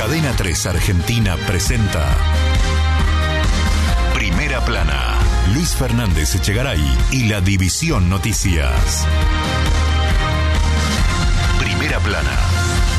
Cadena 3 Argentina presenta Primera Plana. Luis Fernández Echegaray y la División Noticias. Primera Plana.